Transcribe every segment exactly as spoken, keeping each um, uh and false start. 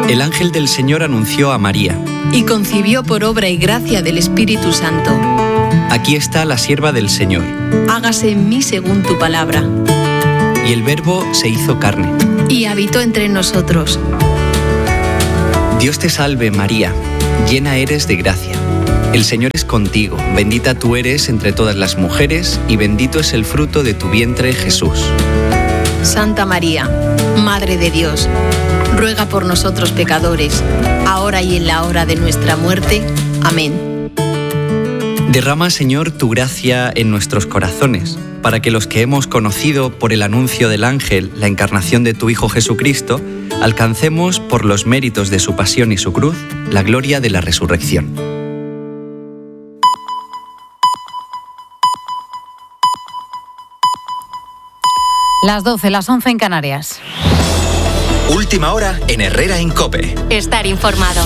El ángel del Señor anunció a María. Y concibió por obra y gracia del Espíritu Santo. Aquí está la sierva del Señor. Hágase en mí según tu palabra. Y el Verbo se hizo carne. Y habitó entre nosotros. Dios te salve, María, llena eres de gracia. El Señor es contigo, bendita tú eres entre todas las mujeres, y bendito es el fruto de tu vientre, Jesús. Santa María, Madre de Dios, ruega por nosotros pecadores, ahora y en la hora de nuestra muerte. Amén. Derrama, Señor, tu gracia en nuestros corazones, para que los que hemos conocido por el anuncio del ángel la encarnación de tu Hijo Jesucristo, alcancemos, por los méritos de su pasión y su cruz, la gloria de la resurrección. Las doce, las once en Canarias. Última hora en Herrera en COPE. Estar informado.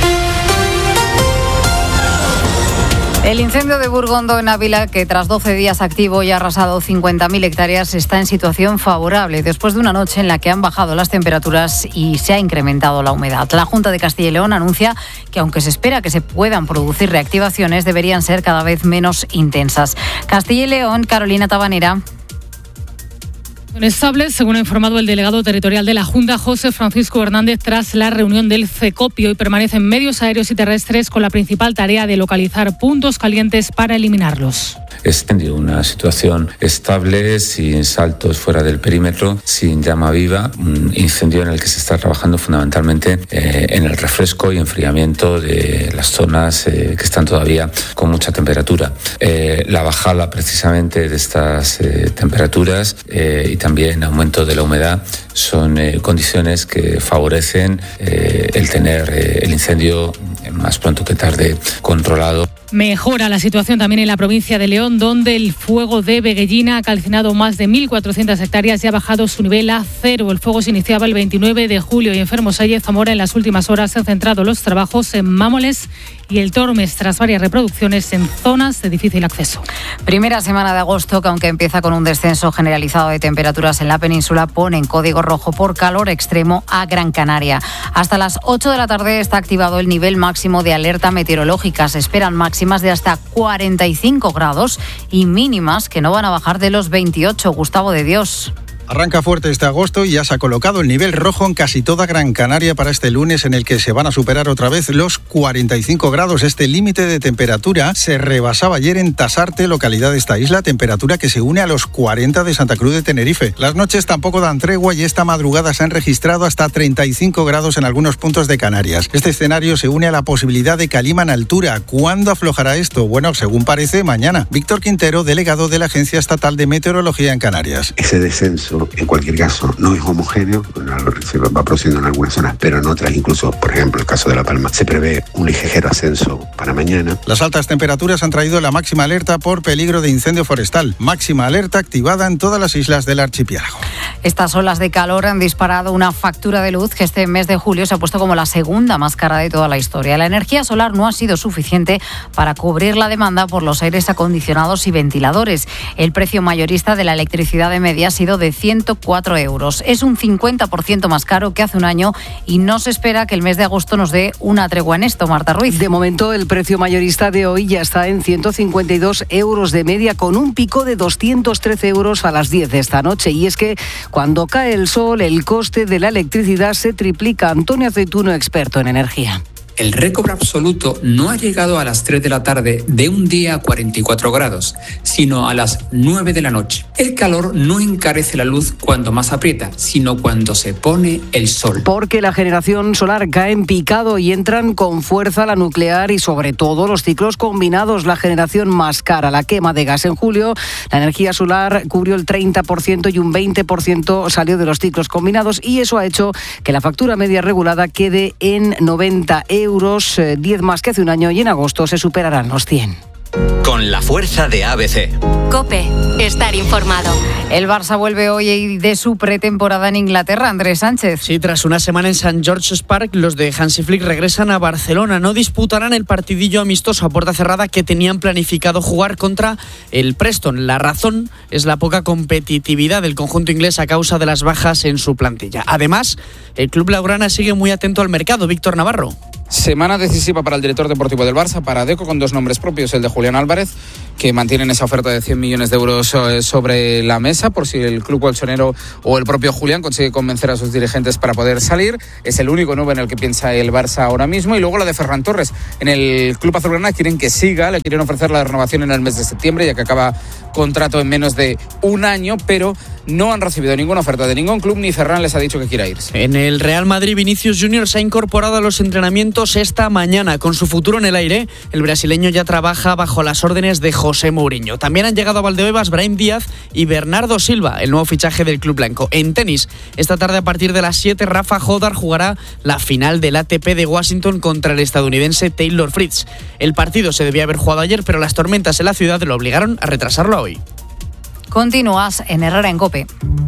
El incendio de Burgondo en Ávila, que tras doce días activo y ha arrasado cincuenta mil hectáreas, está en situación favorable después de una noche en la que han bajado las temperaturas y se ha incrementado la humedad. La Junta de Castilla y León anuncia que, aunque se espera que se puedan producir reactivaciones, deberían ser cada vez menos intensas. Castilla y León, Carolina Tabanera. Estables, según ha informado el delegado territorial de la Junta, José Francisco Hernández, tras la reunión del CECOPIO, y permanecen medios aéreos y terrestres con la principal tarea de localizar puntos calientes para eliminarlos. Es una situación estable, sin saltos fuera del perímetro, sin llama viva, un incendio en el que se está trabajando fundamentalmente eh, en el refresco y enfriamiento de las zonas eh, que están todavía con mucha temperatura. Eh, la bajada precisamente de estas eh, temperaturas eh, y también aumento de la humedad son eh, condiciones que favorecen eh, el tener eh, el incendio más pronto que tarde controlado. Mejora la situación también en la provincia de León, donde el fuego de Veguellina ha calcinado más de mil cuatrocientas hectáreas y ha bajado su nivel a cero. El fuego se iniciaba el veintinueve de julio y en Fermoselle, Zamora, en las últimas horas se han centrado los trabajos en Mámoles y el Tormes, tras varias reproducciones en zonas de difícil acceso. Primera semana de agosto, que aunque empieza con un descenso generalizado de temperaturas en la península, pone en código rojo por calor extremo a Gran Canaria. Hasta las ocho de la tarde está activado el nivel máximo de alerta meteorológica. Se esperan máximas de hasta cuarenta y cinco grados y mínimas que no van a bajar de los veintiocho. Gustavo de Dios. Arranca fuerte este agosto y ya se ha colocado el nivel rojo en casi toda Gran Canaria para este lunes, en el que se van a superar otra vez los cuarenta y cinco grados. Este límite de temperatura se rebasaba ayer en Tasarte, localidad de esta isla, temperatura que se une a los cuarenta de Santa Cruz de Tenerife. Las noches tampoco dan tregua y esta madrugada se han registrado hasta treinta y cinco grados en algunos puntos de Canarias. Este escenario se une a la posibilidad de calima en altura. ¿Cuándo aflojará esto? Bueno, según parece, mañana. Víctor Quintero, delegado de la Agencia Estatal de Meteorología en Canarias. Ese descenso, en cualquier caso, no es homogéneo, se va produciendo en algunas zonas, pero en otras, incluso, por ejemplo, el caso de La Palma, se prevé un ligero ascenso para mañana. Las altas temperaturas han traído la máxima alerta por peligro de incendio forestal, máxima alerta activada en todas las islas del archipiélago. Estas olas de calor han disparado una factura de luz que este mes de julio se ha puesto como la segunda más cara de toda la historia. La energía solar no ha sido suficiente para cubrir la demanda por los aires acondicionados y ventiladores. El precio mayorista de la electricidad de media ha sido de ciento cuatro euros. Es un cincuenta por ciento más caro que hace un año y no se espera que el mes de agosto nos dé una tregua en esto. Marta Ruiz. De momento, el precio mayorista de hoy ya está en ciento cincuenta y dos euros de media, con un pico de doscientos trece euros a las diez de esta noche. Y es que cuando cae el sol, el coste de la electricidad se triplica. Antonio Aceituno, experto en energía. El récord absoluto no ha llegado a las tres de la tarde de un día a cuarenta y cuatro grados, sino a las nueve de la noche. El calor no encarece la luz cuando más aprieta, sino cuando se pone el sol. Porque la generación solar cae en picado y entran con fuerza la nuclear y sobre todo los ciclos combinados, la generación más cara, la quema de gas. En julio, la energía solar cubrió el treinta por ciento y un veinte por ciento salió de los ciclos combinados, y eso ha hecho que la factura media regulada quede en noventa euros, diez más que hace un año, y en agosto se superarán los cien. Con la fuerza de A B C. COPE. Estar informado. El Barça vuelve hoy de su pretemporada en Inglaterra. Andrés Sánchez. Sí, tras una semana en Saint George's Park, los de Hansi Flick regresan a Barcelona. No disputarán el partidillo amistoso a puerta cerrada que tenían planificado jugar contra el Preston. La razón es la poca competitividad del conjunto inglés a causa de las bajas en su plantilla. Además, el club blaugrana sigue muy atento al mercado. Víctor Navarro. Semana decisiva para el director deportivo del Barça, para Deco, con dos nombres propios, el de Julián Álvarez, que mantienen esa oferta de cien millones de euros sobre la mesa por si el club colchonero o el propio Julián consigue convencer a sus dirigentes para poder salir. Es el único nueve en el que piensa el Barça ahora mismo. Y luego la de Ferran Torres. En el club azulgrana quieren que siga, le quieren ofrecer la renovación en el mes de septiembre, ya que acaba contrato en menos de un año, pero no han recibido ninguna oferta de ningún club, ni Ferran les ha dicho que quiera irse. En el Real Madrid, Vinicius Junior se ha incorporado a los entrenamientos esta mañana. Con su futuro en el aire, el brasileño ya trabaja bajo las órdenes de José Mourinho. También han llegado a Valdebebas Brahim Díaz y Bernardo Silva, el nuevo fichaje del club blanco. En tenis, esta tarde a partir de las siete, Rafa Jodar jugará la final del A T P de Washington contra el estadounidense Taylor Fritz. El partido se debía haber jugado ayer, pero las tormentas en la ciudad lo obligaron a retrasarlo a hoy. Continúas en Herrera en COPE.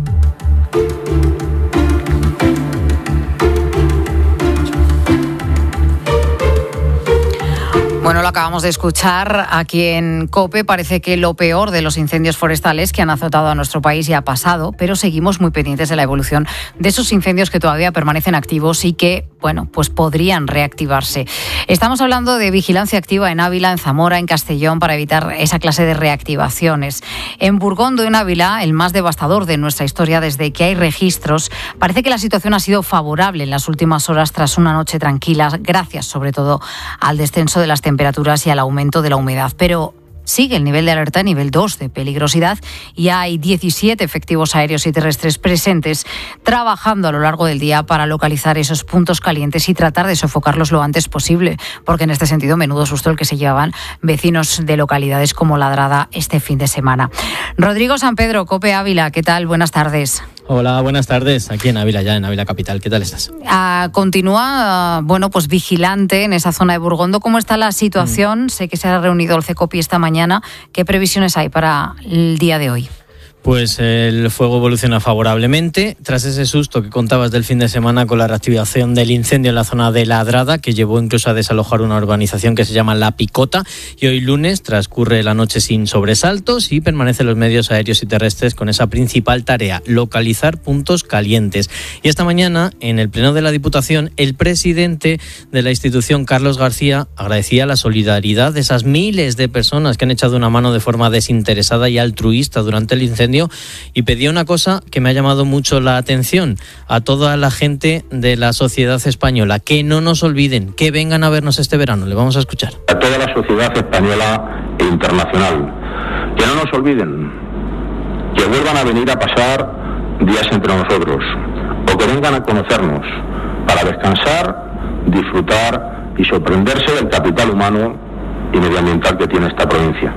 Bueno, lo acabamos de escuchar aquí en COPE. Parece que lo peor de los incendios forestales que han azotado a nuestro país ya ha pasado, pero seguimos muy pendientes de la evolución de esos incendios que todavía permanecen activos y que, bueno, pues podrían reactivarse. Estamos hablando de vigilancia activa en Ávila, en Zamora, en Castellón, para evitar esa clase de reactivaciones. En Burgondo, en Ávila, el más devastador de nuestra historia desde que hay registros, parece que la situación ha sido favorable en las últimas horas tras una noche tranquila, gracias sobre todo al descenso de las temperaturas temperaturas y al aumento de la humedad, pero sigue el nivel de alerta nivel dos de peligrosidad y hay diecisiete efectivos aéreos y terrestres presentes trabajando a lo largo del día para localizar esos puntos calientes y tratar de sofocarlos lo antes posible, porque en este sentido menudo susto el que se llevaban vecinos de localidades como Ladrada este fin de semana. Rodrigo San Pedro, COPE Ávila, ¿qué tal? Buenas tardes. Hola, buenas tardes. Aquí en Ávila, ya en Ávila Capital. ¿Qué tal estás? Uh, continúa, uh, bueno, pues vigilante en esa zona de Burgondo. ¿Cómo está la situación? Mm. Sé que se ha reunido el CECOPI esta mañana. ¿Qué previsiones hay para el día de hoy? Pues el fuego evoluciona favorablemente tras ese susto que contabas del fin de semana con la reactivación del incendio en la zona de Ladrada, que llevó incluso a desalojar una urbanización que se llama La Picota, y hoy lunes transcurre la noche sin sobresaltos y permanecen los medios aéreos y terrestres con esa principal tarea, localizar puntos calientes. Y esta mañana, en el Pleno de la Diputación, el presidente de la institución, Carlos García, agradecía la solidaridad de esas miles de personas que han echado una mano de forma desinteresada y altruista durante el incendio, y pedía una cosa que me ha llamado mucho la atención a toda la gente de la sociedad española: que no nos olviden, que vengan a vernos este verano. Le vamos a escuchar. A toda la sociedad española e internacional, que no nos olviden, que vuelvan a venir a pasar días entre nosotros, o que vengan a conocernos para descansar, disfrutar y sorprenderse del capital humano y medioambiental que tiene esta provincia.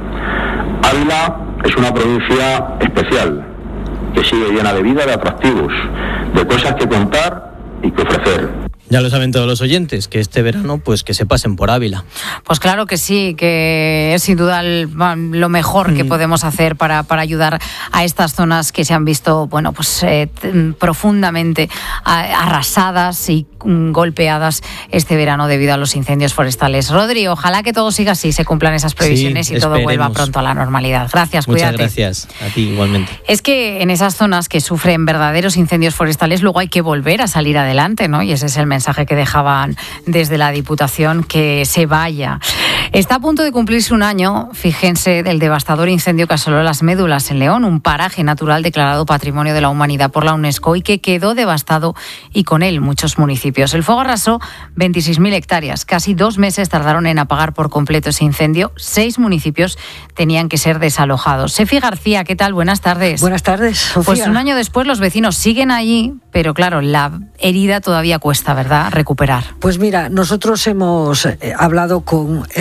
Ávila es una provincia especial, que sigue llena de vida, de atractivos, de cosas que contar y que ofrecer. Ya lo saben todos los oyentes, que este verano pues que se pasen por Ávila. Pues claro que sí, que es sin duda el, lo mejor que podemos hacer para, para ayudar a estas zonas que se han visto, bueno, pues eh, profundamente arrasadas y golpeadas este verano debido a los incendios forestales. Rodri, ojalá que todo siga así, se cumplan esas previsiones sí, y todo vuelva pronto a la normalidad. Gracias, Muchas cuídate. Muchas gracias, a ti igualmente. Es que en esas zonas que sufren verdaderos incendios forestales luego hay que volver a salir adelante, ¿no? Y ese es el mensaje mensaje que dejaban desde la Diputación, que se vaya. Está a punto de cumplirse un año, fíjense, del devastador incendio que asoló Las Médulas en León, un paraje natural declarado Patrimonio de la Humanidad por la UNESCO y que quedó devastado y con él muchos municipios. El fuego arrasó veintiséis mil hectáreas. Casi dos meses tardaron en apagar por completo ese incendio. Seis municipios tenían que ser desalojados. Sefi García, ¿qué tal? Buenas tardes. Buenas tardes, Sofía. Pues un año después los vecinos siguen allí, pero claro, la herida todavía cuesta, ¿verdad?, recuperar. Pues mira, nosotros hemos eh, hablado con eh,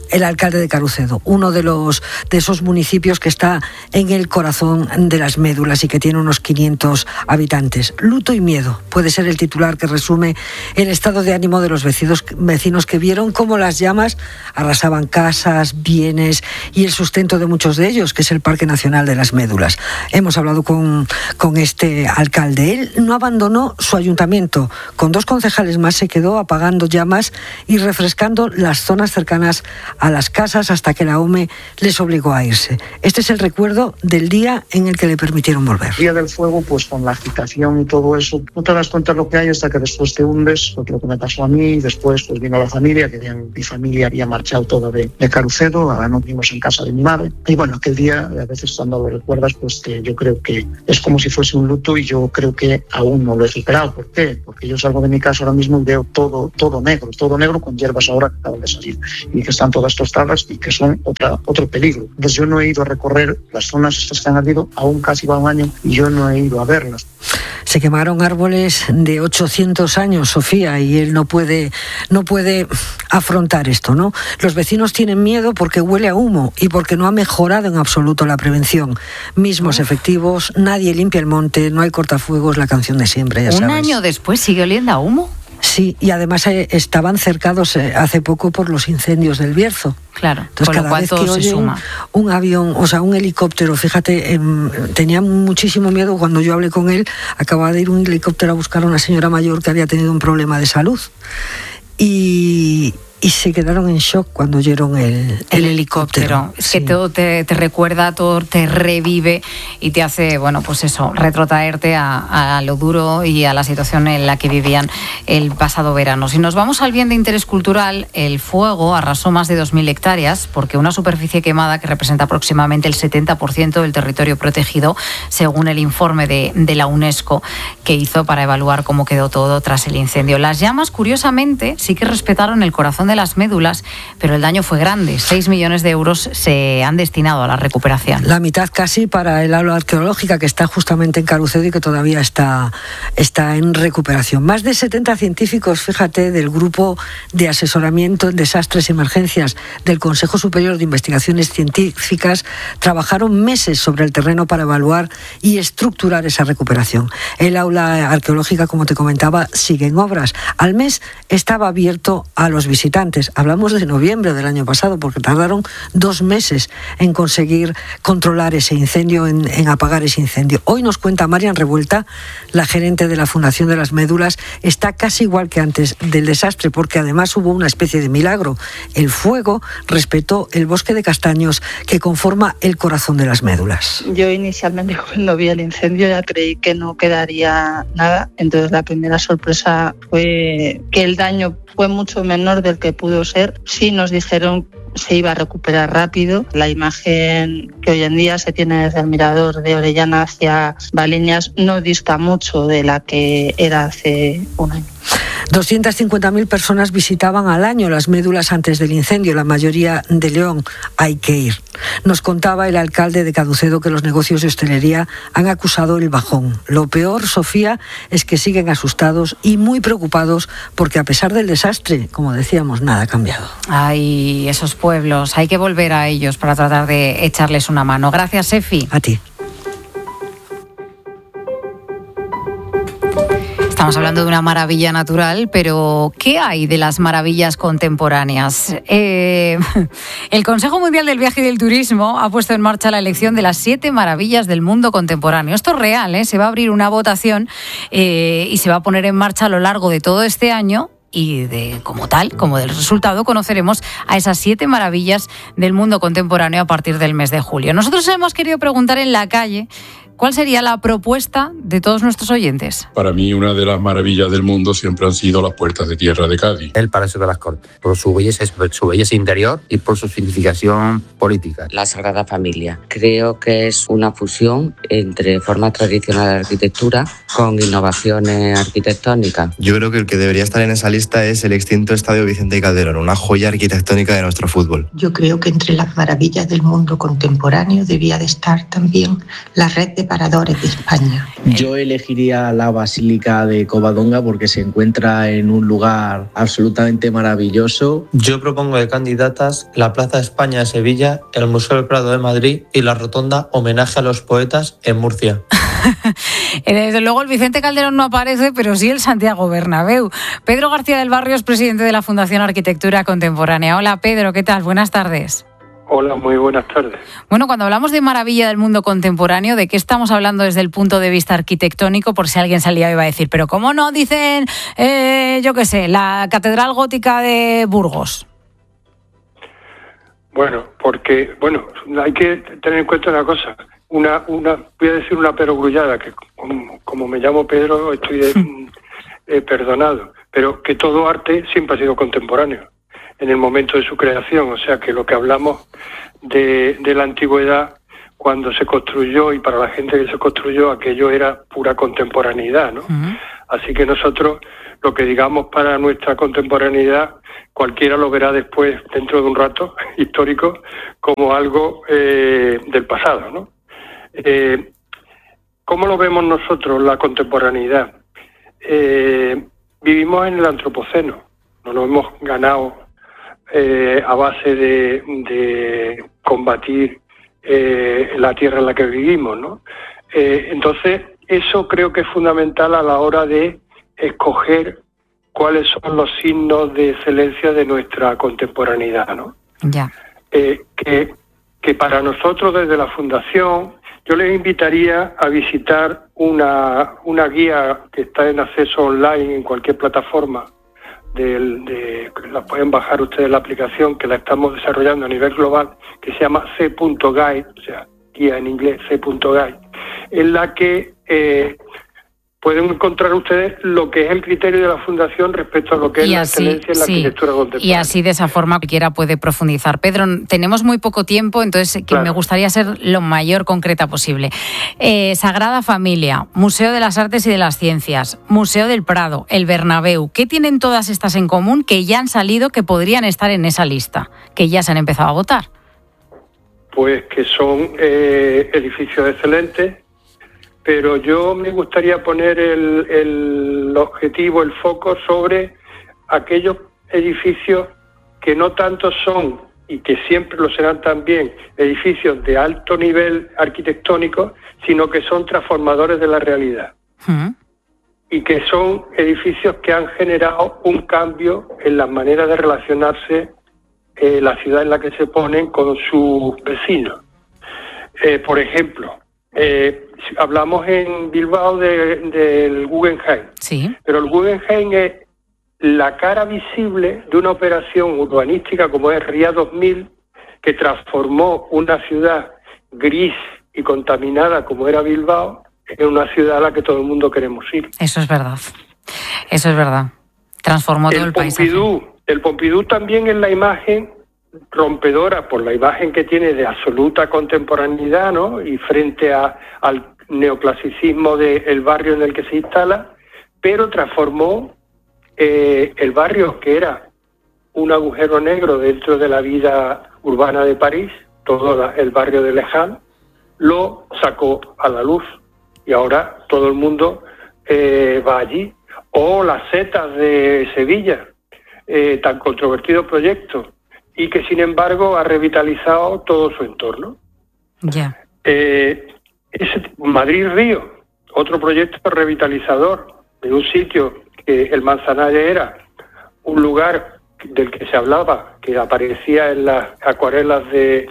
el alcalde de Carucedo, uno de los de esos municipios que está en el corazón de las médulas y que tiene unos quinientos habitantes. Luto y miedo puede ser el titular que resume el estado de ánimo de los vecinos, vecinos que vieron cómo las llamas arrasaban casas, bienes y el sustento de muchos de ellos, que es el Parque Nacional de las Médulas. Hemos hablado con, con este alcalde. Él no abandonó su ayuntamiento. Con dos concejales más se quedó apagando llamas y refrescando las zonas cercanas a las casas hasta que la O M E les obligó a irse. Este es el recuerdo del día en el que le permitieron volver. El día del fuego, pues con la agitación y todo eso, no te das cuenta de lo que hay hasta que después te hundes, porque lo que me pasó a mí, y después pues vino la familia, que habían, mi familia había marchado toda de, de Carucedo, ahora nos vimos en casa de mi madre, y bueno, aquel día, a veces cuando lo recuerdas, pues que yo creo que es como si fuese un luto y yo creo que aún no lo he superado. ¿Por qué? Porque yo salgo de mi casa ahora mismo y veo todo, todo negro, todo negro con hierbas ahora que acaban de salir y que están todas tostadas y que son otra, otro peligro. Entonces yo no he ido a recorrer las zonas estas que han ardido, aún casi va un año y yo no he ido a verlas. Se quemaron árboles de ochocientos años, Sofía, y él no puede, no puede afrontar esto, ¿no? Los vecinos tienen miedo porque huele a humo y porque no ha mejorado en absoluto la prevención. Mismos efectivos, nadie limpia el monte, no hay cortafuegos, la canción de siempre, ya ¿Un sabes. año después sigue oliendo a humo? Sí, y además eh, estaban cercados eh, hace poco por los incendios del Bierzo. Claro, entonces con cada lo cual vez todo que se oyen suma. un avión, o sea, un helicóptero, fíjate, eh, tenía muchísimo miedo cuando yo hablé con él. Acababa de ir un helicóptero a buscar a una señora mayor que había tenido un problema de salud. Y... y se quedaron en shock cuando oyeron el, el, el helicóptero. helicóptero. Es sí. que todo te, te recuerda, todo te revive y te hace, bueno, pues eso, retrotraerte a, a lo duro y a la situación en la que vivían el pasado verano. Si nos vamos al bien de interés cultural, el fuego arrasó más de dos mil hectáreas porque una superficie quemada que representa aproximadamente el setenta por ciento del territorio protegido, según el informe de, de la UNESCO que hizo para evaluar cómo quedó todo tras el incendio. Las llamas, curiosamente, sí que respetaron el corazón de las médulas, pero el daño fue grande. seis millones de euros se han destinado a la recuperación. La mitad casi para el aula arqueológica que está justamente en Carucedo y que todavía está, está en recuperación. Más de setenta científicos, fíjate, del grupo de asesoramiento en desastres y emergencias del Consejo Superior de Investigaciones Científicas trabajaron meses sobre el terreno para evaluar y estructurar esa recuperación. El aula arqueológica, como te comentaba, sigue en obras. Al mes estaba abierto a los visitantes. Hablamos de noviembre del año pasado, porque tardaron dos meses en conseguir controlar ese incendio, en, en apagar ese incendio. Hoy nos cuenta Marian Revuelta, la gerente de la Fundación de las Médulas, está casi igual que antes del desastre, porque además hubo una especie de milagro. El fuego respetó el bosque de castaños que conforma el corazón de las médulas. Yo inicialmente cuando vi el incendio ya creí que no quedaría nada, entonces la primera sorpresa fue que el daño fue mucho menor del que pudo ser. Sí nos dijeron se iba a recuperar rápido. La imagen que hoy en día se tiene desde el mirador de Orellana hacia Valiñas no dista mucho de la que era hace un año. doscientas cincuenta mil personas visitaban al año las médulas antes del incendio, la mayoría de León. Hay que ir. Nos contaba el alcalde de Carucedo que los negocios de hostelería han acusado el bajón. Lo peor, Sofía, es que siguen asustados y muy preocupados porque a pesar del desastre, como decíamos, nada ha cambiado. Ay, esos pueblos, hay que volver a ellos para tratar de echarles una mano. Gracias, Efi. A ti. Estamos hablando de una maravilla natural, pero ¿qué hay de las maravillas contemporáneas? Eh, el Consejo Mundial del Viaje y del Turismo ha puesto en marcha la elección de las siete maravillas del mundo contemporáneo. Esto es real, ¿eh? Se va a abrir una votación eh, y se va a poner en marcha a lo largo de todo este año. Y de como tal, como del resultado, conoceremos a esas siete maravillas del mundo contemporáneo a partir del mes de julio. Nosotros hemos querido preguntar en la calle ¿cuál sería la propuesta de todos nuestros oyentes? Para mí, una de las maravillas del mundo siempre han sido las puertas de tierra de Cádiz. El Palacio de las Cortes, por su belleza, su belleza interior y por su significación política. La Sagrada Familia. Creo que es una fusión entre forma tradicional de arquitectura con innovaciones arquitectónicas. Yo creo que el que debería estar en esa lista es el extinto Estadio Vicente Calderón, una joya arquitectónica de nuestro fútbol. Yo creo que entre las maravillas del mundo contemporáneo debía de estar también la red de separadores de España. Yo elegiría la Basílica de Covadonga porque se encuentra en un lugar absolutamente maravilloso. Yo propongo de candidatas la Plaza España de Sevilla, el Museo del Prado de Madrid y la Rotonda Homenaje a los Poetas en Murcia. Desde luego el Vicente Calderón no aparece, pero sí el Santiago Bernabéu. Pedro García del Barrio es presidente de la Fundación Arquitectura Contemporánea. Hola Pedro, ¿qué tal? Buenas tardes. Hola, muy buenas tardes. Bueno, cuando hablamos de maravilla del mundo contemporáneo, ¿de qué estamos hablando desde el punto de vista arquitectónico? Por si alguien salía y iba a decir, pero ¿cómo no dicen, eh, yo qué sé, la Catedral Gótica de Burgos? Bueno, porque, bueno, hay que tener en cuenta una cosa. Una, una, voy a decir una perogrullada, que como, como me llamo Pedro estoy de, eh, perdonado, pero que todo arte siempre ha sido contemporáneo en el momento de su creación, o sea que lo que hablamos de, de la antigüedad, cuando se construyó y para la gente que se construyó, aquello era pura contemporaneidad, ¿no? Uh-huh. Así que nosotros, lo que digamos para nuestra contemporaneidad, cualquiera lo verá después, dentro de un rato histórico, como algo eh, del pasado, ¿no? Eh, ¿Cómo lo vemos nosotros, la contemporaneidad? Eh, vivimos en el antropoceno, nos lo hemos ganado eh, a base de, de combatir eh, la tierra en la que vivimos, ¿no? Eh, entonces, eso creo que es fundamental a la hora de escoger cuáles son los signos de excelencia de nuestra contemporaneidad, ¿no? Ya. Eh, que, que para nosotros desde la Fundación, yo les invitaría a visitar una, una guía que está en acceso online en cualquier plataforma. Del, de, la pueden bajar ustedes la aplicación, que la estamos desarrollando a nivel global, que se llama C punto guide, o sea, guía en inglés, C punto guide, en la que eh, pueden encontrar ustedes lo que es el criterio de la Fundación respecto a lo que es la excelencia en la sí, arquitectura contemporánea. Y así, de esa forma, cualquiera puede profundizar. Pedro, tenemos muy poco tiempo, entonces que claro. Me gustaría ser lo mayor concreta posible. Eh, Sagrada Familia, Museo de las Artes y de las Ciencias, Museo del Prado, el Bernabéu. ¿Qué tienen todas estas en común que ya han salido, que podrían estar en esa lista, que ya se han empezado a votar? Pues que son eh, edificios excelentes, pero yo me gustaría poner el, el objetivo, el foco sobre aquellos edificios que no tanto son, y que siempre lo serán también, edificios de alto nivel arquitectónico, sino que son transformadores de la realidad. ¿Mm? Y que son edificios que han generado un cambio en la manera de relacionarse eh, la ciudad en la que se ponen con sus vecinos. Eh, por ejemplo, eh, hablamos en Bilbao de, del Guggenheim, sí. Pero el Guggenheim es la cara visible de una operación urbanística como es Ría dos mil, que transformó una ciudad gris y contaminada como era Bilbao en una ciudad a la que todo el mundo queremos ir. Eso es verdad, eso es verdad. Transformó todo el, el paisaje. Pompidou, el Pompidou también es la imagen rompedora por la imagen que tiene de absoluta contemporaneidad, ¿no? Y frente a, al neoclasicismo del barrio en el que se instala, pero transformó eh, el barrio, que era un agujero negro dentro de la vida urbana de París, todo la, el barrio de Les Halles, lo sacó a la luz y ahora todo el mundo eh, va allí. O las setas de Sevilla, eh, tan controvertido proyecto, y que sin embargo ha revitalizado todo su entorno. Ya. Yeah. Eh, Madrid-Río, otro proyecto revitalizador de un sitio que el Manzanares era un lugar del que se hablaba, que aparecía en las acuarelas de,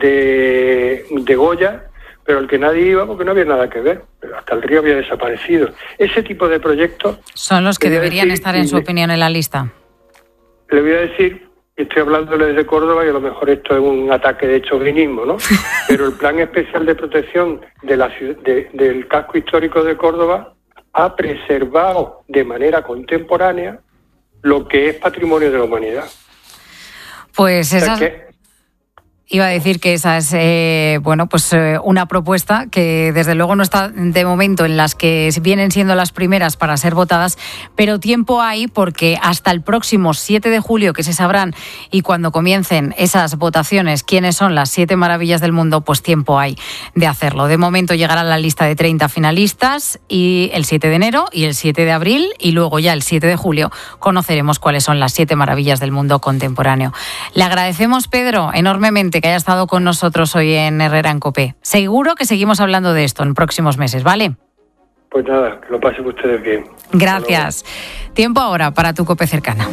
de, de Goya, pero el que nadie iba porque no había nada que ver, pero hasta el río había desaparecido. Ese tipo de proyectos... Son los que deberían decir, estar, en su opinión, en la lista. Le voy a decir, estoy hablándole desde Córdoba y a lo mejor esto es un ataque de chauvinismo, ¿no? Pero el Plan Especial de Protección de la, de, del casco histórico de Córdoba ha preservado de manera contemporánea lo que es patrimonio de la humanidad. Pues esas... O sea que, Iba a decir que esa es eh, bueno, pues eh, una propuesta que desde luego no está de momento en las que vienen siendo las primeras para ser votadas, pero tiempo hay porque hasta el próximo siete de julio, que se sabrán, y cuando comiencen esas votaciones, quiénes son las siete maravillas del mundo, pues tiempo hay de hacerlo. De momento llegará la lista de treinta finalistas y el siete de enero y el siete de abril, y luego ya el siete de julio conoceremos cuáles son las siete maravillas del mundo contemporáneo. Le agradecemos, Pedro, enormemente que haya estado con nosotros hoy en Herrera en COPE. Seguro que seguimos hablando de esto en próximos meses, ¿vale? Pues nada, que lo pasen ustedes bien. Gracias. Tiempo ahora para tu COPE cercana.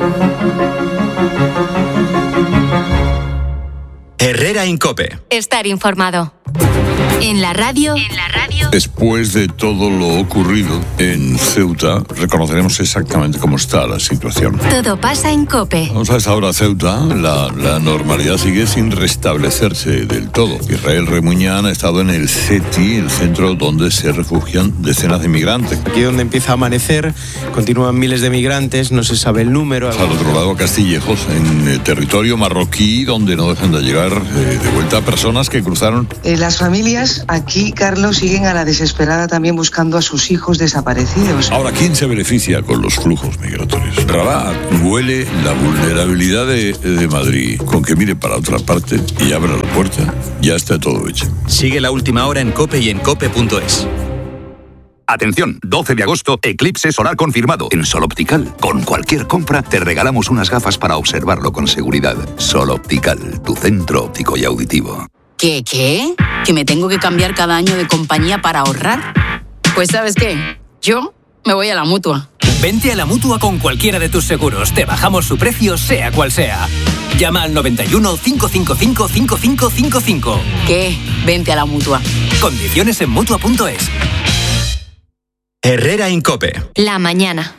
Herrera en COPE. Estar informado. En la radio. En la radio. Después de todo lo ocurrido en Ceuta, reconoceremos exactamente cómo está la situación. Todo pasa en COPE. Vamos a esa hora, Ceuta. La, la normalidad sigue sin restablecerse del todo. Israel Remuñán ha estado en el C E T I, el centro donde se refugian decenas de migrantes. Aquí donde empieza a amanecer, continúan miles de migrantes, no se sabe el número. Al otro lado, Castillejos, en el territorio marroquí, donde no dejan de llegar eh, de vuelta personas que cruzaron. Eh, las familias aquí, Carlos, siguen a la desesperada también buscando a sus hijos desaparecidos. Ahora, ¿quién se beneficia con los flujos migratorios? Rabat huele la vulnerabilidad de, de Madrid. Con que mire para otra parte y abra la puerta, ya está todo hecho. Sigue la última hora en COPE y en cope punto es. Atención, doce de agosto, eclipse solar confirmado. En Sol Optical, con cualquier compra, te regalamos unas gafas para observarlo con seguridad. Sol Optical, tu centro óptico y auditivo. ¿Qué, qué? ¿Que me tengo que cambiar cada año de compañía para ahorrar? Pues ¿sabes qué? Yo me voy a la Mutua. Vente a la Mutua con cualquiera de tus seguros. Te bajamos su precio, sea cual sea. Llama al noventa y uno, cinco cinco cinco, cinco cinco cinco cinco. ¿Qué? Vente a la Mutua. Condiciones en Mutua punto es. Herrera en COPE. La mañana.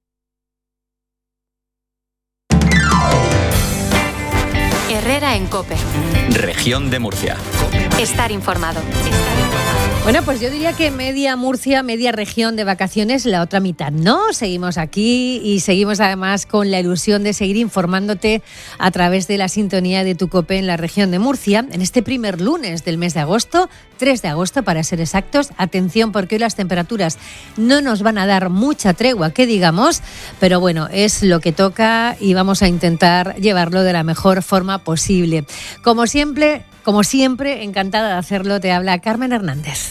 Herrera en COPE. Región de Murcia. Estar informado. Bueno, pues yo diría que media Murcia, media región de vacaciones, la otra mitad no. Seguimos aquí y seguimos además con la ilusión de seguir informándote a través de la sintonía de tu COPE en la región de Murcia. En este primer lunes del mes de agosto, tres de agosto para ser exactos. Atención, porque hoy las temperaturas no nos van a dar mucha tregua, que digamos, pero bueno, es lo que toca y vamos a intentar llevarlo de la mejor forma posible. Como siempre, como siempre, encantada de hacerlo, te habla Carmen Hernández.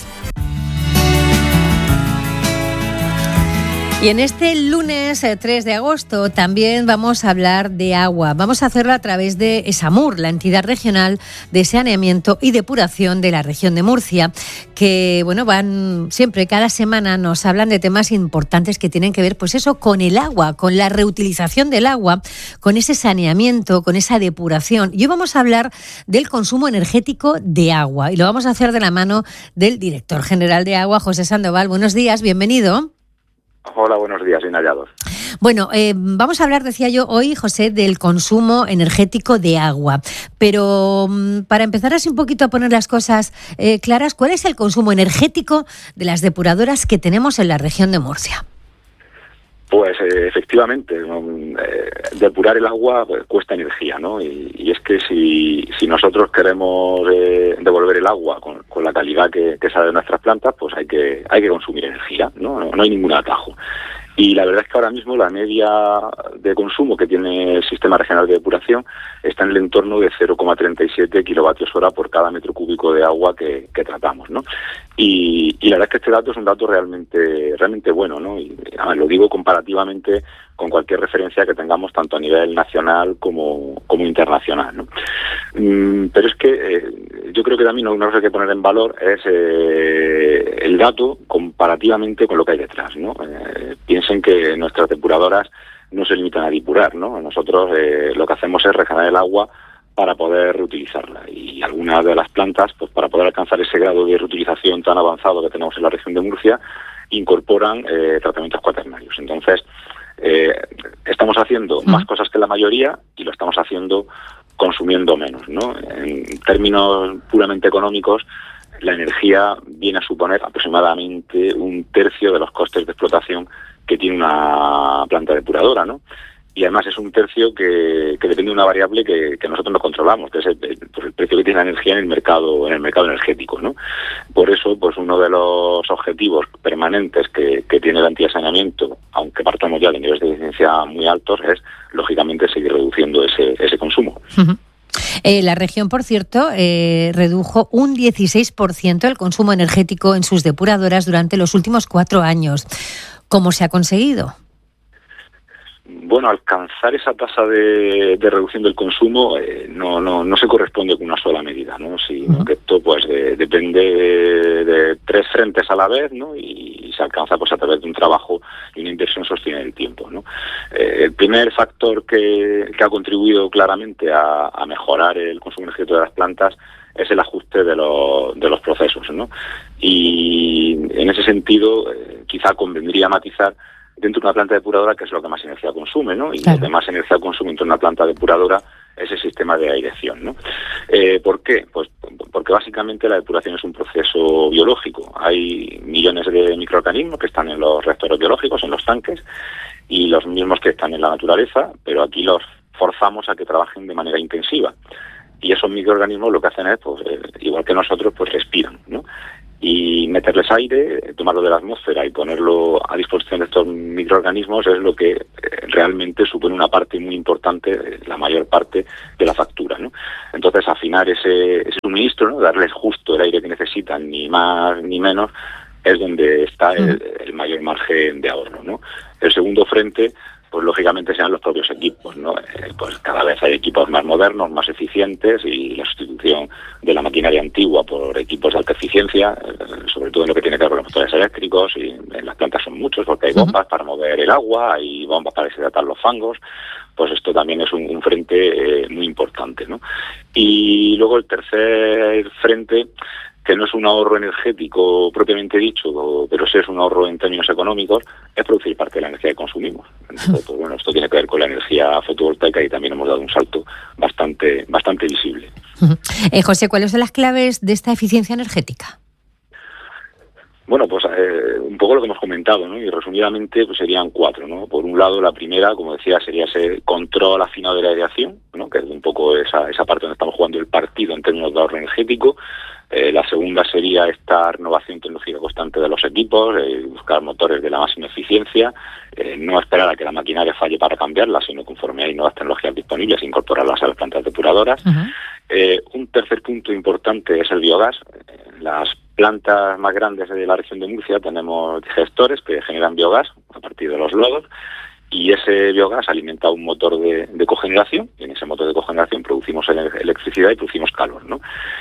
Y en este lunes tres de agosto también vamos a hablar de agua. Vamos a hacerlo a través de ESAMUR, la entidad regional de saneamiento y depuración de la región de Murcia, que bueno, van siempre, cada semana nos hablan de temas importantes que tienen que ver, pues eso, con el agua, con la reutilización del agua, con ese saneamiento, con esa depuración. Y hoy vamos a hablar del consumo energético de agua y lo vamos a hacer de la mano del director general de Agua, José Sandoval. Buenos días, bienvenido. Hola, buenos días, bien hallados. Bueno, eh, vamos a hablar, decía yo hoy, José, del consumo energético de agua. Pero um, para empezar así un poquito a poner las cosas eh, claras, ¿cuál es el consumo energético de las depuradoras que tenemos en la región de Murcia? Pues eh, efectivamente, eh, depurar el agua pues, cuesta energía, ¿no? Y, y es que si, si nosotros queremos eh, devolver el agua con, con la calidad que, que sale de nuestras plantas, pues hay que hay que consumir energía, ¿no? No, no hay ningún atajo. Y la verdad es que ahora mismo la media de consumo que tiene el Sistema Regional de Depuración está en el entorno de cero coma treinta y siete kilovatios hora por cada metro cúbico de agua que, que tratamos, ¿no? Y, y la verdad es que este dato es un dato realmente realmente bueno, ¿no? Y además lo digo comparativamente con cualquier referencia que tengamos tanto a nivel nacional como, como internacional, ¿no? Mm, pero es que eh, yo creo que también una cosa que hay que poner en valor es eh, el dato comparativamente con lo que hay detrás, ¿no? Eh, piensen que nuestras depuradoras no se limitan a depurar, ¿no? Nosotros eh, lo que hacemos es regenerar el agua para poder reutilizarla y algunas de las plantas, pues para poder alcanzar ese grado de reutilización tan avanzado que tenemos en la región de Murcia, incorporan eh, tratamientos cuaternarios. Entonces, eh, estamos haciendo más cosas que la mayoría y lo estamos haciendo consumiendo menos, ¿no? En términos puramente económicos, la energía viene a suponer aproximadamente un tercio de los costes de explotación que tiene una planta depuradora, ¿no? y además es un tercio que, que depende de una variable que, que nosotros no controlamos, que es el, el, pues el precio que tiene la energía en el mercado en el mercado energético, ¿no? Por eso, pues uno de los objetivos permanentes que, que tiene el antisaneamiento, aunque partamos ya de niveles de eficiencia muy altos, es lógicamente seguir reduciendo ese, ese consumo. Uh-huh. Eh, la región, por cierto, eh, redujo un dieciséis por ciento el consumo energético en sus depuradoras durante los últimos cuatro años. ¿Cómo se ha conseguido? Bueno, alcanzar esa tasa de, de reducción del consumo eh, no, no, no se corresponde con una sola medida, ¿no? Sino uh-huh. que esto pues de, depende de, de tres frentes a la vez, ¿no? Y, y se alcanza pues a través de un trabajo y una inversión sostenida en el tiempo, ¿no? Eh, el primer factor que, que ha contribuido claramente a, a mejorar el consumo energético de las plantas es el ajuste de, lo, de los procesos, ¿no? Y en ese sentido eh, quizá convendría matizar dentro de una planta depuradora que es lo que más energía consume, ¿no? Y claro, lo que más energía consume dentro de una planta depuradora es el sistema de aireación, ¿no? Eh, ¿Por qué? Pues porque básicamente la depuración es un proceso biológico. Hay millones de microorganismos que están en los reactores biológicos, en los tanques, y los mismos que están en la naturaleza, pero aquí los forzamos a que trabajen de manera intensiva. Y esos microorganismos lo que hacen es, pues, eh, igual que nosotros, pues respiran, ¿no? Y meterles aire, tomarlo de la atmósfera y ponerlo a disposición de estos microorganismos es lo que eh, realmente supone una parte muy importante, eh, la mayor parte de la factura, ¿no? Entonces, afinar ese, ese suministro, ¿no? Darles justo el aire que necesitan, ni más ni menos, es donde está el, el mayor margen de ahorro, ¿no? El segundo frente, pues lógicamente serán los propios equipos, ¿no? Eh, pues cada vez hay equipos más modernos, más eficientes, y la sustitución de la maquinaria antigua por equipos de alta eficiencia, eh, sobre todo en lo que tiene que ver con los motores eléctricos, y en las plantas son muchos porque hay bombas uh-huh. para mover el agua, hay bombas para deshidratar los fangos. Pues esto también es un, un frente eh, muy importante, ¿no? Y luego el tercer frente, que no es un ahorro energético propiamente dicho, pero sí es un ahorro en términos económicos, es producir parte de la energía que consumimos. Entonces, pues bueno, esto tiene que ver con la energía fotovoltaica y también hemos dado un salto bastante, bastante visible. Uh-huh. Eh, José, ¿cuáles son las claves de esta eficiencia energética? Bueno, pues eh, un poco lo que hemos comentado, ¿no? Y resumidamente pues serían cuatro, ¿no? Por un lado, la primera, como decía, sería ese control afinado de la aireación, ¿no? Que es un poco esa, esa parte donde estamos jugando el partido en términos de ahorro energético. Eh, la segunda sería esta renovación tecnológica constante de los equipos, eh, buscar motores de la máxima eficiencia, eh, no esperar a que la maquinaria falle para cambiarla, sino conforme hay nuevas tecnologías disponibles, incorporarlas a las plantas depuradoras. Uh-huh. Eh, un tercer punto importante es el biogás. En las plantas más grandes de la región de Murcia tenemos digestores que generan biogás a partir de los lodos, y ese biogás alimenta un motor de, de cogeneración, y en ese motor de cogeneración producimos electricidad y producimos calor, ¿no?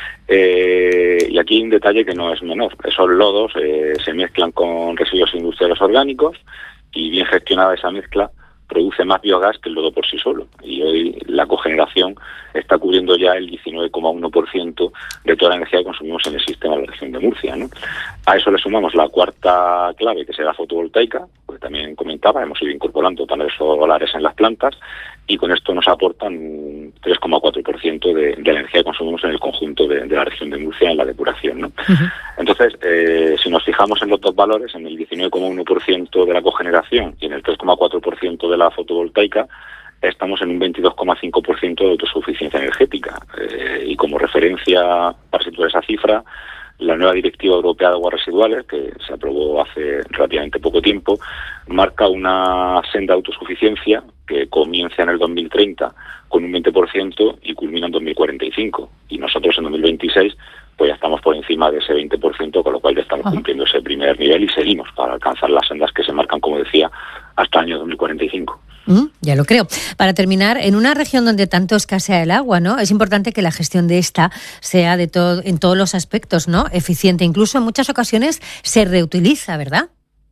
Eh, y aquí hay un detalle que no es menor. Esos lodos eh, se mezclan con residuos industriales orgánicos, y bien gestionada esa mezcla produce más biogás que el lodo por sí solo. Y hoy la cogeneración está cubriendo ya el diecinueve coma uno por ciento de toda la energía que consumimos en el sistema de la región de Murcia, ¿no? A eso le sumamos la cuarta clave, que será fotovoltaica, pues también comentaba, hemos ido incorporando paneles solares en las plantas, y con esto nos aportan un tres coma cuatro por ciento de, de la energía que consumimos en el conjunto de, de la región de Murcia en la depuración, ¿no? Uh-huh. Entonces, eh, si nos fijamos en los dos valores, en el diecinueve coma uno por ciento de la cogeneración y en el tres coma cuatro por ciento de la fotovoltaica, estamos en un veintidós coma cinco por ciento de autosuficiencia energética. Eh, y como referencia para situar esa cifra, la nueva Directiva Europea de Aguas Residuales, que se aprobó hace relativamente poco tiempo, marca una senda de autosuficiencia que comienza en el dos mil treinta con un veinte por ciento y culmina en dos mil cuarenta y cinco. Y nosotros en dos mil veintiséis pues ya estamos por encima de ese veinte por ciento, con lo cual ya estamos uh-huh. cumpliendo ese primer nivel y seguimos para alcanzar las sendas que se marcan, como decía, hasta el año dos mil cuarenta y cinco. Mm, ya lo creo. Para terminar, en una región donde tanto escasea el agua, ¿no? Es importante que la gestión de esta sea de todo, en todos los aspectos, ¿no? Eficiente. Incluso en muchas ocasiones se reutiliza, ¿verdad?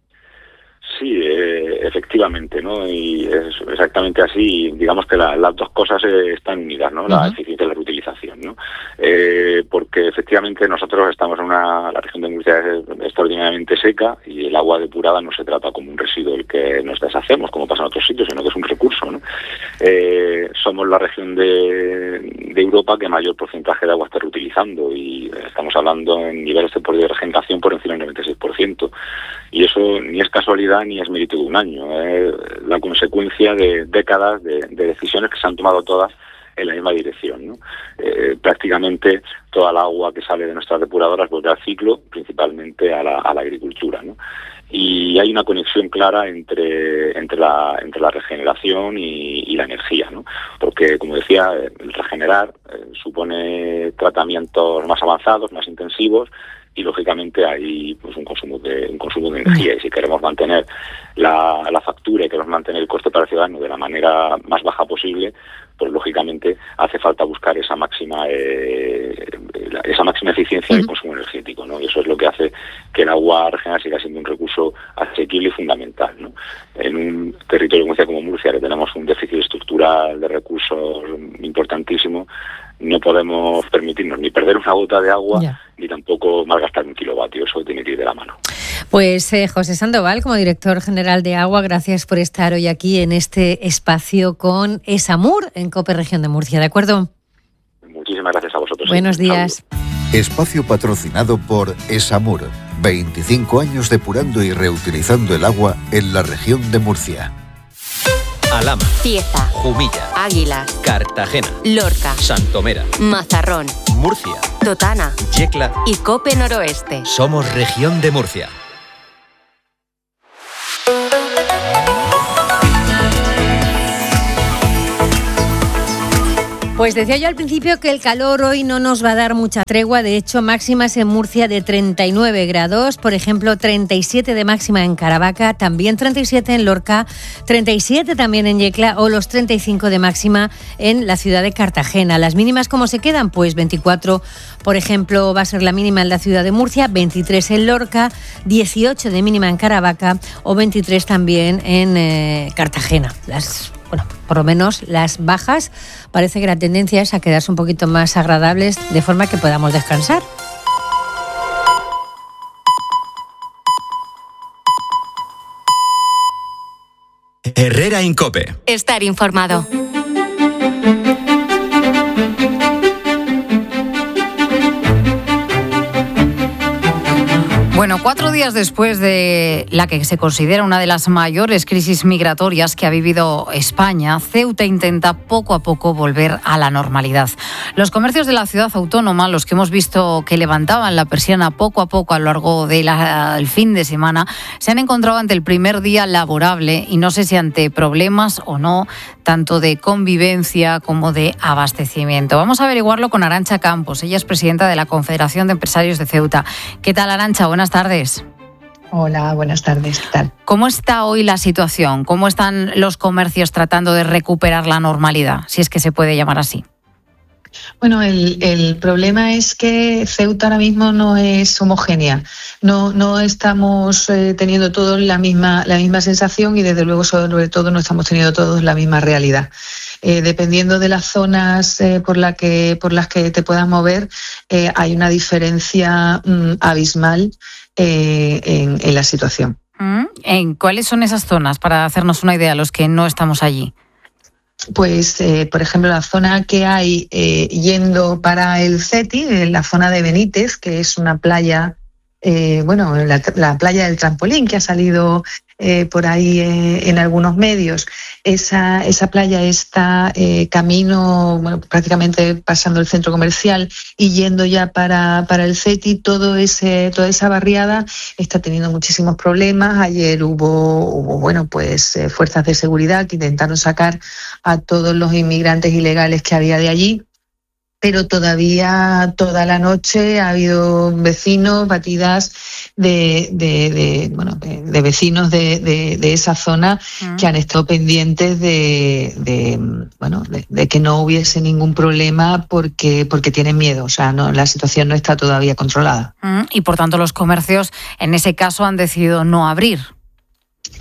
Sí, eh, efectivamente, ¿no? Y es exactamente así. Digamos que la, las dos cosas eh, están unidas, ¿no? La uh-huh. eficiencia y la reutilización, ¿no? Eh, porque efectivamente nosotros estamos en una... La región de Murcia es extraordinariamente seca, y el agua depurada no se trata como un residuo del que nos deshacemos, como pasa en otros sitios, sino que es un recurso, ¿no? Eh, somos la región de, de Europa que mayor porcentaje de agua está reutilizando y estamos hablando en niveles de de regeneración por encima del noventa y seis por ciento. Y eso ni es casualidad ni es mérito de un año, es la consecuencia de décadas de, de decisiones que se han tomado todas en la misma dirección, ¿no? Eh, prácticamente toda el agua que sale de nuestras depuradoras vuelve al ciclo, principalmente a la, a la agricultura, ¿no? Y hay una conexión clara entre entre la entre la regeneración y, y la energía, ¿no? Porque, como decía, el regenerar eh, supone tratamientos más avanzados, más intensivos, y lógicamente hay pues un consumo de un consumo de energía, y si queremos mantener la, la factura y queremos mantener el coste para el ciudadano de la manera más baja posible, pues lógicamente hace falta buscar esa máxima eh, esa máxima eficiencia del consumo energético, ¿no? Y eso es lo que hace que el agua regenerada siga siendo un recurso asequible y fundamental, ¿no? En un territorio como, como Murcia, que tenemos un déficit estructural de recursos importantísimo, no podemos permitirnos ni perder una gota de agua, yeah, ni tampoco malgastar un kilovatio. Eso tiene que ir de la mano. Pues eh, José Sandoval, como director general de Agua, gracias por estar hoy aquí en este espacio con Esamur en COPE Región de Murcia, ¿de acuerdo? Muchísimas gracias a vosotros. Buenos días. Espacio patrocinado por Esamur, veinticinco años depurando y reutilizando el agua en la región de Murcia. Alhama, Cieza, Jumilla, Águila, Cartagena, Lorca, Santomera, Mazarrón, Murcia, Totana, Yecla y COPE Noroeste. Somos región de Murcia. Pues decía yo al principio que el calor hoy no nos va a dar mucha tregua. De hecho, máximas en Murcia de treinta y nueve grados, por ejemplo, treinta y siete de máxima en Caravaca, también treinta y siete en Lorca, treinta y siete también en Yecla o los treinta y cinco de máxima en la ciudad de Cartagena. Las mínimas, ¿cómo se quedan? Pues veinticuatro, por ejemplo, va a ser la mínima en la ciudad de Murcia, veintitrés en Lorca, dieciocho de mínima en Caravaca o veintitrés también en eh, Cartagena. Las Bueno, por lo menos las bajas, parece que la tendencia es a quedarse un poquito más agradables de forma que podamos descansar. Herrera en COPE. Estar informado. Bueno, cuatro días después de la que se considera una de las mayores crisis migratorias que ha vivido España, Ceuta intenta poco a poco volver a la normalidad. Los comercios de la ciudad autónoma, los que hemos visto que levantaban la persiana poco a poco a lo largo del fin de semana, se han encontrado ante el primer día laborable y no sé si ante problemas o no, tanto de convivencia como de abastecimiento. Vamos a averiguarlo con Arantxa Campos. Ella es presidenta de la Confederación de Empresarios de Ceuta. ¿Qué tal, Arantxa? Buenas tardes. Hola, buenas tardes. ¿Qué tal? ¿Cómo está hoy la situación? ¿Cómo están los comercios tratando de recuperar la normalidad, si es que se puede llamar así? Bueno, el, el problema es que Ceuta ahora mismo no es homogénea. No, no estamos eh, teniendo todos la misma, la misma sensación y desde luego sobre todo no estamos teniendo todos la misma realidad. Eh, dependiendo de las zonas eh, por, la que, por las que te puedas mover, eh, hay una diferencia mm, abismal eh, en, en la situación. ¿En cuáles son esas zonas, para hacernos una idea, los que no estamos allí? Pues, eh, por ejemplo, la zona que hay eh, yendo para el CETI, en la zona de Benítez, que es una playa, eh, bueno, la, la playa del trampolín que ha salido eh, por ahí eh, en algunos medios. Esa, esa playa está eh, camino, bueno, prácticamente pasando el centro comercial y yendo ya para, para el CETI. Todo ese, toda esa barriada está teniendo muchísimos problemas. Ayer hubo, hubo bueno, pues eh, fuerzas de seguridad que intentaron sacar a todos los inmigrantes ilegales que había de allí. Pero todavía toda la noche ha habido vecinos, batidas de, de, de bueno, de, de vecinos de, de, de esa zona uh-huh. que han estado pendientes de, de bueno, de, de que no hubiese ningún problema porque porque tienen miedo. O sea, no, la situación no está todavía controlada. Uh-huh. Y por tanto los comercios en ese caso han decidido no abrir.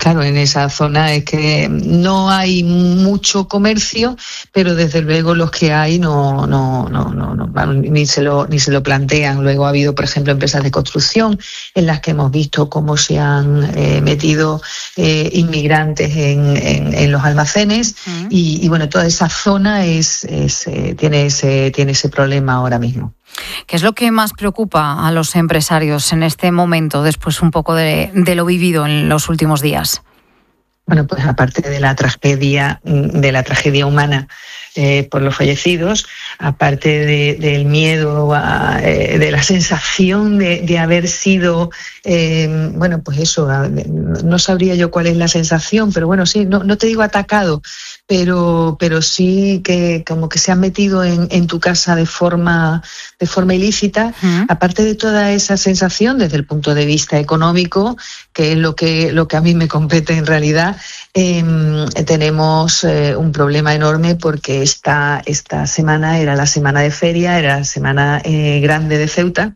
claro, en esa zona es que no hay mucho comercio, pero desde luego los que hay no, no, no, no, no ni se lo, ni se lo plantean. Luego ha habido, por ejemplo, empresas de construcción en las que hemos visto cómo se han eh, metido eh, inmigrantes en, en, en los almacenes uh-huh. y, y bueno, toda esa zona es, es eh, tiene ese, tiene ese problema ahora mismo. ¿Qué es lo que más preocupa a los empresarios en este momento, después un poco de, de lo vivido en los últimos días? Bueno, pues aparte de la tragedia, de la tragedia humana eh, por los fallecidos, aparte de, del miedo, a, eh, de la sensación de, de haber sido, eh, bueno, pues eso, no sabría yo cuál es la sensación, pero bueno, sí, no, no te digo atacado, pero, pero sí que como que se han metido en, en tu casa de forma, de forma ilícita, uh-huh. aparte de toda esa sensación desde el punto de vista económico, que es lo que, lo que a mí me compete en realidad, eh, tenemos eh, un problema enorme porque esta, esta semana era la semana de feria, era la semana eh, grande de Ceuta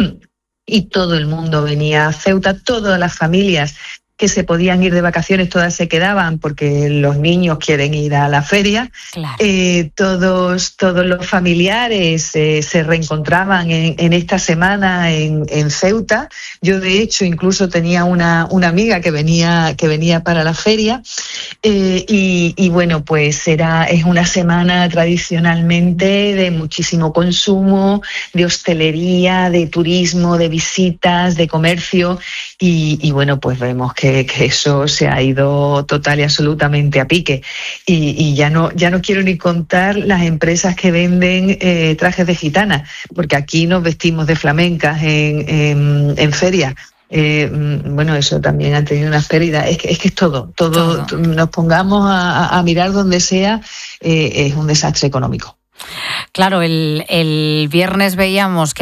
y todo el mundo venía a Ceuta, todas las familias que se podían ir de vacaciones, todas se quedaban porque los niños quieren ir a la feria. Claro. Eh, todos, todos los familiares eh, se reencontraban en, en esta semana en, en Ceuta. Yo, de hecho, incluso tenía una, una amiga que venía, que venía para la feria. Eh, y, y bueno, pues era, es una semana tradicionalmente de muchísimo consumo, de hostelería, de turismo, de visitas, de comercio. Y, y bueno, pues vemos que Que, que eso se ha ido total y absolutamente a pique y, y ya no ya no quiero ni contar las empresas que venden eh, trajes de gitana, porque aquí nos vestimos de flamencas en, en, en feria. Eh, bueno, eso también ha tenido unas pérdidas. Es que es, que es todo, todo, todo. Nos pongamos a, a mirar donde sea, eh, es un desastre económico. Claro, el, el viernes veíamos que